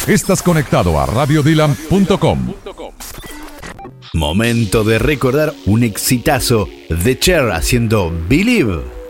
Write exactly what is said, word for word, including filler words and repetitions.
Estás conectado a radio dylan punto com. Momento de recordar un exitazo de Cher haciendo Believe.